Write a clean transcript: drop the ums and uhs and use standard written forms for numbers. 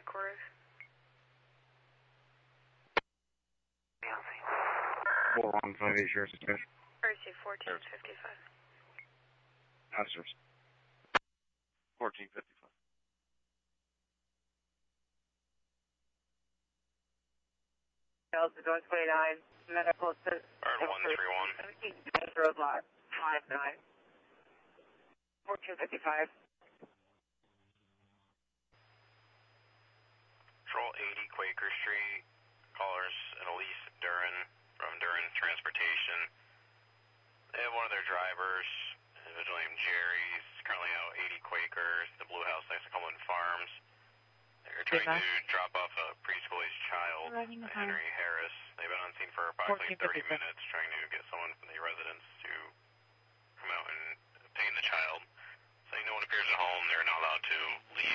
headquarters. Yeah. 4158 Sheriff's Dispatch. RC 1455. Officers. 1455. Delta 129, medical assist. Guard 131. Roadblock 59. 1455. Patrol 80 Quaker Street. Callers Elise Duran from Duran Transportation. They have one of their drivers, individual named Jerry. He's currently out 80 Quakers, the Blue House next to Cumberland Farms. They're trying to drop off a preschool-aged child, Henry Harris. They've been on scene for approximately 30 minutes trying to get someone from the residence to come out and obtain the child. Saying no one appears at home, they're not allowed to leave.